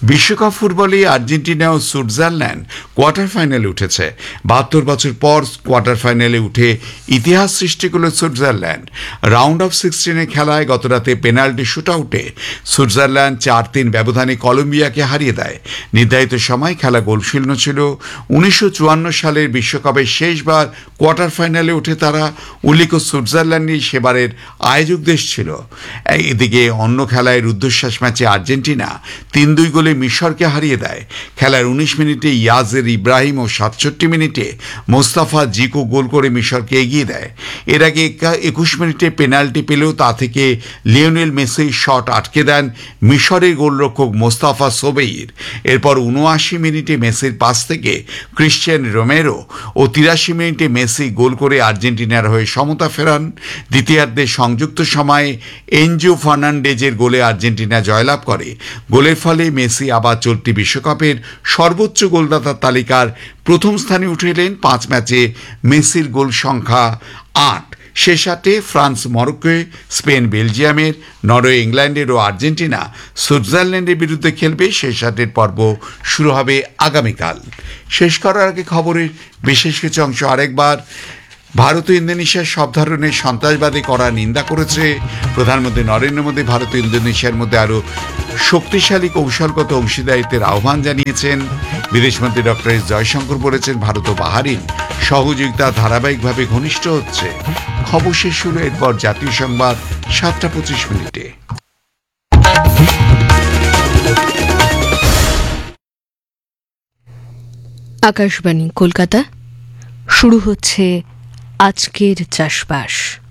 বিশ্বকাপ ফুটবলে আর্জেন্টিনা ও Switzerland quarter ফাইনালে উঠেছে। ৭২ বছর পর কোয়ার্টার ফাইনালে উঠে ইতিহাস সৃষ্টি করল সুইজারল্যান্ড। রাউন্ড অফ 16 খেলায় গতরাতে পেনাল্টি শুটআউটে সুইজারল্যান্ড ৪-৩ ব্যবধানে কলম্বিয়াকে হারিয়ে দেয়। নির্ধারিত সময় খেলা গোলশূন্য ছিল। ১৯৫৪ সালের বিশ্বকাপের শেষবার কোয়ার্টার ফাইনালে উঠে তারা। উল্লেখ্য, সুইজারল্যান্ডই সেবারের আয়োজক দেশ ছিল। এদিকে অন্য খেলায় রুদ্ধশ্বাস ম্যাচে আর্জেন্টিনা ৩-২ গোলে মিশরকে হারিয়ে দেয়। খেলার ১৯ মিনিটে ইয়াজের ইব্রাহিম ও ৬৭ মিনিটে মোস্তাফা জিকো গোল করে মিশরকে এগিয়ে দেয়। এর আগে ২১ মিনিটে পেনাল্টি পেলেও তা থেকে লিওনেল মেসির শট আটকে দেন মিশরের গোলরক্ষক মোস্তাফা সোবেইর। এরপর ৭৯ মিনিটে মেসির পাস থেকে ক্রিশ্চিয়ান রোমেরো ও ৮৩ মিনিটে মেসি গোল করে আর্জেন্টিনার হয়ে সমতা ফেরান। দ্বিতীয়ার্ধে সংযুক্ত সময়ে এনজো ফার্নান্ডেজের গোলে আর্জেন্টিনা জয়লাভ করে। গোলের ফলে মেসি আবার চলতি বিশ্বকাপের সর্বোচ্চ গোলদাতার তালিকার প্রথম স্থানে উঠে এলেন। ৫ ম্যাচে মেসির গোল সংখ্যা ৮। শেষ আটে ফ্রান্স মরক্কো, স্পেন বেলজিয়ামের, নরওয়ে ইংল্যান্ডের ও আর্জেন্টিনা সুইজারল্যান্ডের বিরুদ্ধে খেলবে। শেষ আটের পর্ব শুরু হবে আগামীকাল। শেষ করার আগে খবরের বিশেষ কিছু অংশ আরেকবার। ভারত ও ইন্দোনেশিয়া সব ধরনের সন্ত্রাসবাদী করার নিন্দা করেছে। প্রধানমন্ত্রী নরেন্দ্র মোদী ভারত ও ইন্দোনেশিয়ার মধ্যে আরও শক্তিশালী কৌশলগত অংশীদারিত্বের আহ্বান জানিয়েছেন। বিদেশমন্ত্রী ডক্টর এস জয়শঙ্কর বলেছেন, ভারত ও বাহারিন সহযোগিতা ধারাবাহিকভাবে ঘনিষ্ঠ হচ্ছে। খবর শেষ হলো। এরপর জাতীয় সংবাদ ৭টা ২৫ মিনিটে। আকাশবাণী কলকাতা। শুরু হচ্ছে আজকের চাষবাস।